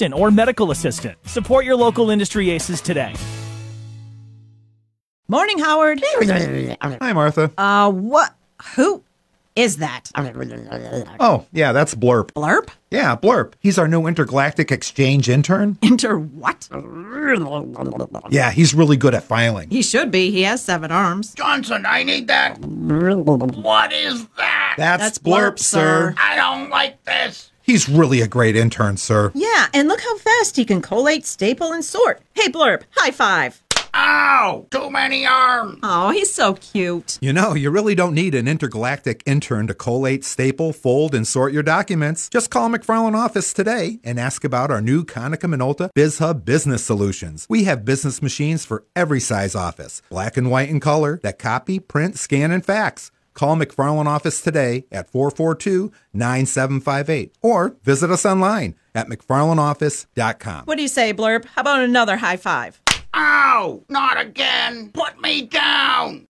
assistant or medical assistant. Support your local industry aces today. Morning, Howard. Hi, Martha. What? Who is that? Oh, yeah, that's Blurp. Blurp? Yeah, Blurp. He's our new intergalactic exchange intern. Enter what? Yeah, he's really good at filing. He should be. He has 7 arms. Johnson, I need that. What is that? That's Blurp, sir. I don't like this. He's really a great intern, sir. Yeah, and look how fast he can collate, staple, and sort. Hey, Blurp, high five. Ow! Too many arms. Oh, he's so cute. You know, you really don't need an intergalactic intern to collate, staple, fold, and sort your documents. Just call McFarland Office today and ask about our new Konica Minolta BizHub Business Solutions. We have business machines for every size office, black and white and color, that copy, print, scan, and fax. Call McFarland Office today at 442-9758 or visit us online at mcfarlandoffice.com. What do you say, Blurp? How about another high five? Ow! Not again. Put me down.